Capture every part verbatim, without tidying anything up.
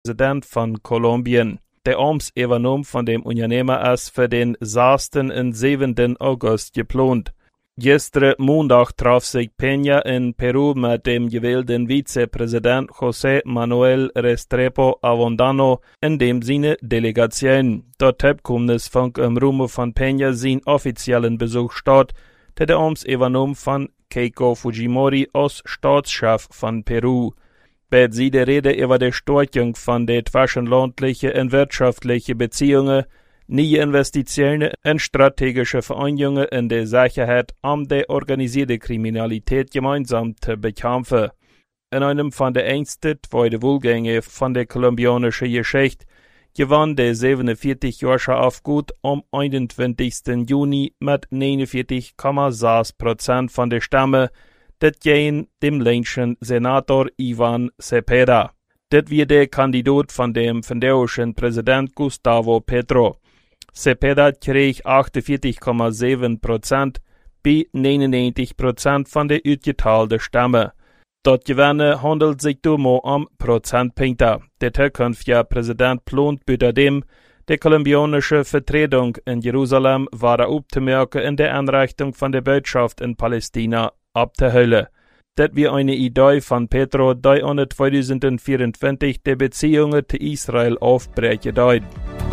Präsident von Kolumbien. Der Oms übernommen von dem Unternehmer ist für den sechsten und siebenten August geplant. Gestern Montag traf sich Peña in Peru mit dem gewählten Vizepräsident José Manuel Restrepo Avondano in dem seine Delegation. Dort kommt es von im Rumo von Peña sein offiziellen Besuch statt, der der Oms übernommen von Keiko Fujimori als Staatschef von Peru. Bei sie der Rede über die Stärkung von den zwischenlandlichen und wirtschaftlichen Beziehungen, neue Investitionen und strategische Vereinigungen in der Sicherheit, um die organisierte Kriminalität gemeinsam zu bekämpfen. In einem von den engsten zweiten Wahlgängen von der kolumbianischen Geschichte gewann der siebenundvierzig-jährige Afgut am einundzwanzigsten Juni mit neunundvierzig Komma sechs Prozent von der Stimme, das gegen dem linken Senator Ivan Cepeda. Das wird der Kandidat von dem französischen Präsident Gustavo Petro. Cepeda krieg achtundvierzig Komma sieben Prozent bei neunundneunzig Prozent von der ausgeteilten Stimme. Dort Gewinne handelt sich nur um Prozentpunkte. Der zukünftige Präsident plant außerdem, die kolumbianische Vertretung in Jerusalem war aufzumerken in der Einrichtung von der Botschaft in Palästina abzuholen. Das wird eine Idee von Petro, die an zwanzig vierundzwanzig die Beziehungen zu Israel aufbrechen soll.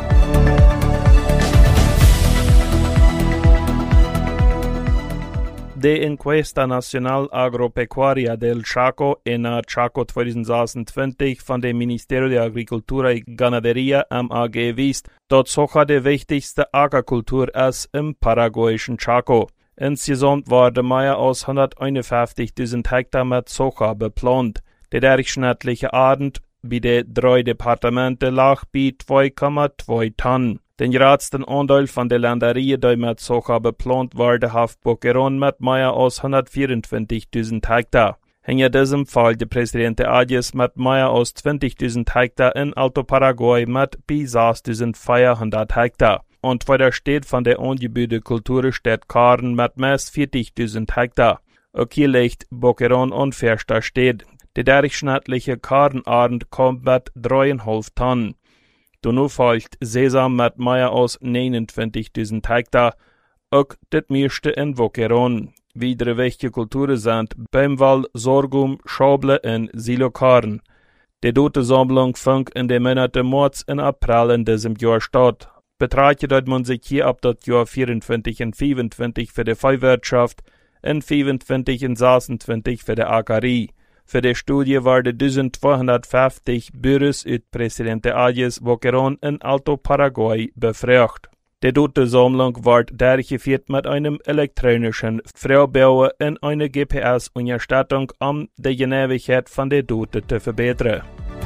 De Encuesta Nacional Agropecuaria del Chaco en Chaco zwanzig sechsundzwanzig von dem Ministerio de Agricultura y Ganadería M A G wies, dass Soja die wichtigste Ackerkultur ist im paraguayischen Chaco. Insgesamt waren mehr als hunderteinundfünfzigtausend Hektar mit Soja beplant. Der durchschnittliche Ernte bei den drei Departementen lag bei zwei Komma zwei Tonnen. Den größten Anteil von der Ländereien, die mit Soja beplant wurde, hat Boquerón mit mehr als hundertvierundzwanzigtausend Hektar. In diesem Fall der Präsident Arias mit mehr als zwanzigtausend Hektar in Alto Paraguay mit bis sechstausendvierhundert Hektar. Und weiter steht von der angebotenen Kulturstadt Karn mit mehr vierzigtausend Hektar. Auch hier liegt Boquerón an erster Stelle. Der durchschnittliche Karnernte kommt mit dreieinhalb Tonnen. Danach folgt Sesam mit mehr als neunundzwanzigtausend Hektar, auch das meiste in Boquerón. Weitere wichtige Kulturen sind Bäumwoll, Sorghum, Schable und Silokarn. Die Datensammlung fängt in den Monaten März und April in diesem Jahr statt. Betrachtet hat man sich hier ab das Jahr vierundzwanzig und fünfundzwanzig für die Viehwirtschaft und fünfundzwanzig und sechsundzwanzig für die Ackerie. Für die Studie waren eintausendzweihundertfünfzig Bürger aus Präsident Arias Boquerón in Alto Paraguay befragt. Die Datensammlung wird durchgeführt mit einem elektronischen Frühbau und einer G P S-Unterstützung, um die Genauigkeit von den Daten zu verbessern.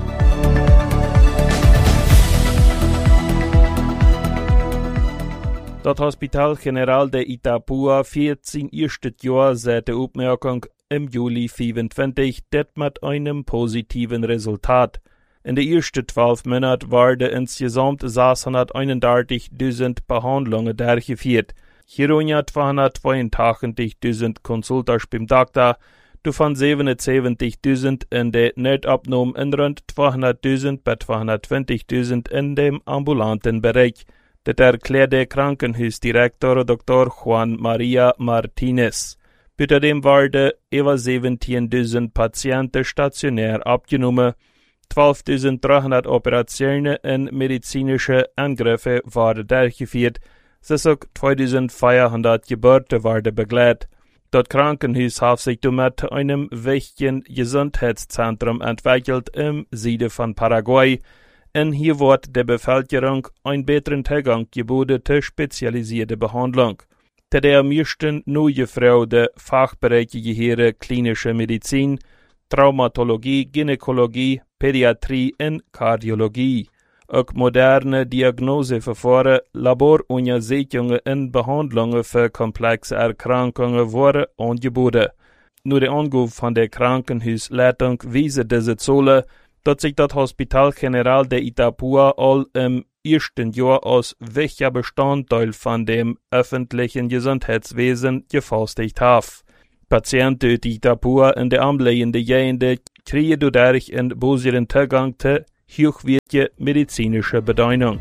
Das Hospital General de Itapúa feiert sein erstes Jahr seit der Aufmerkung im Juli fünfundzwanzig, das mit einem positiven Resultat. In den ersten zwölf Monaten waren insgesamt sechshunderteinunddreißigtausend Behandlungen durchgeführt. Hierunter zweihundertzweiundachtzigtausend Konsultas beim Doktor, davon siebenundsiebzigtausend in der Notabnahme und rund zweihunderttausend bis zweihundertzwanzigtausend in dem ambulanten Bereich. Das erklärt der Krankenhausdirektor Doktor Juan Maria Martinez. Außerdem waren über siebzehntausend Patienten stationär abgenommen, zwölftausenddreihundert Operationen und medizinische Angriffe waren durchgeführt, auch zweitausendvierhundert Geburten waren begleitet. Das Krankenhaus hat sich damit zu einem wichtigen Gesundheitszentrum entwickelt im Süden von Paraguay, und hier wird der Bevölkerung einen besseren Zugang geboten zur spezialisierten Behandlung. Der der meisten neue Frau der Fachbereiche gehören klinische Medizin, Traumatologie, Gynäkologie, Pädiatrie und Kardiologie. Auch moderne Diagnoseverfahren, Laboruntersuchungen und Behandlungen für komplexe Erkrankungen wurden angeboten. Nur der Anruf von der Krankenhausleitung wiesen diese Zahlen, dass sich das Hospital General de Itapúa all im ersten Jahr als wichtiger Bestandteil von dem öffentlichen Gesundheitswesen gefestigt hat. Patienten in Itapúa in der umliegenden Gegend kriegen dadurch einen besseren Zugang zu hochwertige medizinische Bedeutung.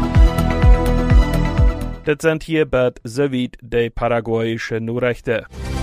Das sind hier bald soweit die paraguayische Nachrichten.